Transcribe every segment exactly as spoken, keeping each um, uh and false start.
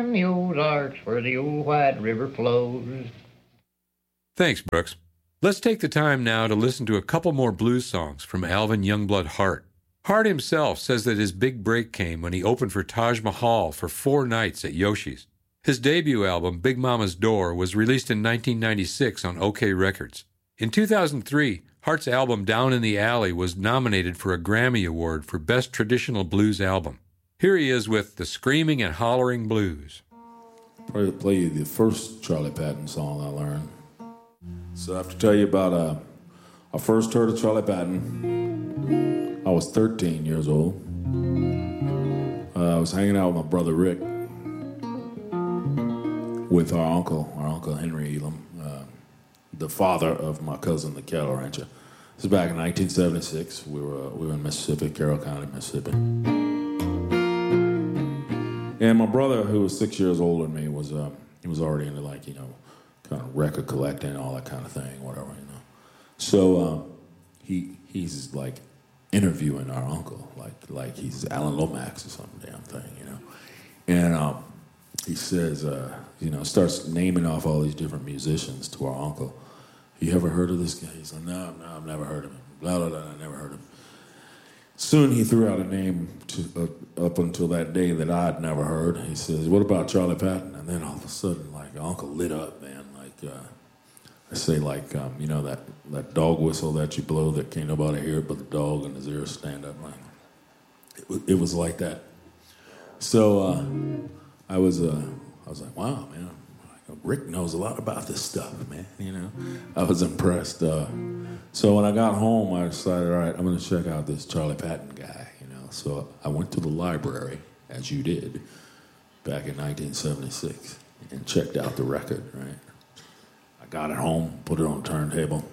The Ozarks where the old White River flows. Thanks, Brooks. Let's take the time now to listen to a couple more blues songs from Alvin Youngblood Hart. Hart himself says that his big break came when he opened for Taj Mahal for four nights at Yoshi's. His debut album, Big Mama's Door, was released in nineteen ninety-six on OK Records. In two thousand three, Hart's album Down in the Alley was nominated for a Grammy Award for Best Traditional Blues Album. Here he is with The Screaming and Hollering Blues. I'll play you the first Charlie Patton song I learned. So I have to tell you about, uh, I first heard of Charlie Patton. I was thirteen years old. Uh, I was hanging out with my brother Rick, with our uncle, our uncle Henry Elam, uh, the father of my cousin, the cattle rancher. This is back in nineteen seventy-six. We were uh, we were in Mississippi, Carroll County, Mississippi. And my brother, who was six years older than me, was uh, he was already into, like, you know, kind of record collecting, all that kind of thing, whatever, you know. So uh, he he's like interviewing our uncle, like like he's Alan Lomax or some damn thing, you know. And um, he says, uh, you know, starts naming off all these different musicians to our uncle. You ever heard of this guy? He's like, no, no, I've never heard of him. Blah, blah, blah, I never heard of him. Soon he threw out a name to, uh, up until that day that I'd never heard. He says, what about Charlie Patton? And then all of a sudden, like, Uncle lit up, man. Like, uh, I say, like, um, you know, that, that dog whistle that you blow that can't nobody hear it but the dog and his ears stand up. Like, it, was, it was like that. So uh, I was, uh, I was like, wow, man. Rick knows a lot about this stuff, man, you know. I was impressed. Uh, so when I got home, I decided, all right, I'm going to check out this Charlie Patton guy, you know. So I went to the library, as you did, back in nineteen seventy-six, and checked out the record, right? I got it home, put it on the turntable.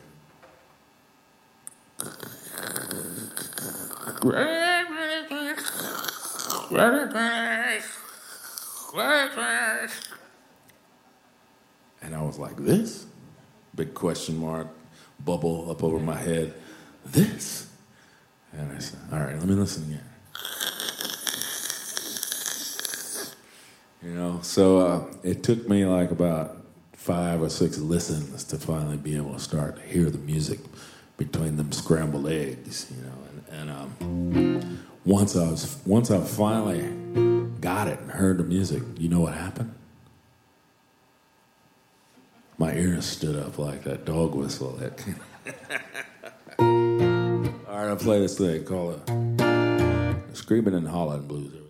And I was like, this? Big question mark, bubble up over my head. This? And I said, all right, let me listen again. You know, so uh, it took me like about five or six listens to finally be able to start to hear the music between them scrambled eggs, you know. And, and um, once I was, once I finally got it and heard the music, you know what happened? My ears stood up like that dog whistle. That all right, I'll play this thing called uh, Screaming and Hollering Blues.